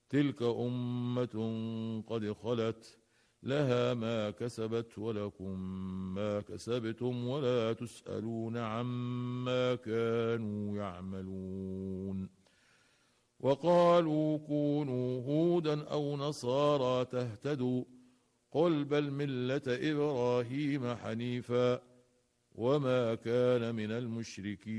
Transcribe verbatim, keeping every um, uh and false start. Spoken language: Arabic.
تلك أمة قد خلت لها ما كسبت ولكم ما كسبتم ولا تسألون عما كانوا يعملون. وقالوا كونوا هودا أو نصارى تهتدوا قل بل ملة إبراهيم حنيفا وما كان من المشركين.